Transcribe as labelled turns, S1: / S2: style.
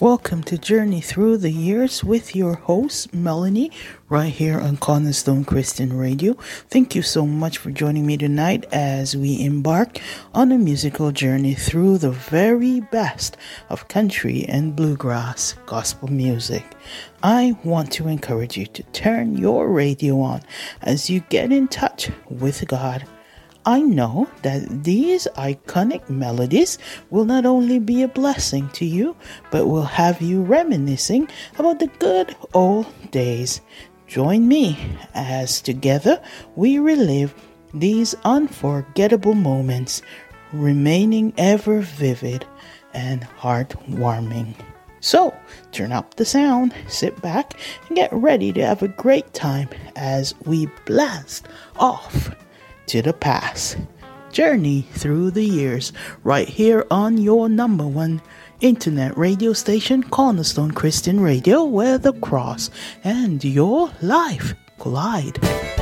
S1: Welcome to Journey Through the Years with your host, Melanie, right here on Cornerstone Christian Radio. Thank you so much for joining me tonight as we embark on a musical journey through the very best of country and bluegrass gospel music. I want to encourage you to turn your radio on as you get in touch with God. I know that these iconic melodies will not only be a blessing to you, but will have you reminiscing about the good old days. Join me as together we relive these unforgettable moments, remaining ever vivid and heartwarming. So, turn up the sound, sit back, and get ready to have a great time as we blast off to the past. Journey through the years right here on your number one internet radio station, Cornerstone Christian Radio, where the cross and your life collide.